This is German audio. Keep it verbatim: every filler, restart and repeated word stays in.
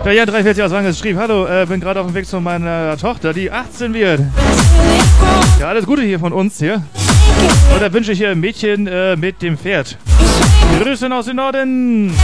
Der Jan dreiundvierzig aus Wangels schrieb, hallo, äh, bin gerade auf dem Weg zu meiner Tochter, die achtzehn wird. Ja, alles Gute hier von uns hier. Und da wünsche ich ihr ein Mädchen äh, mit dem Pferd. Grüße aus dem Norden.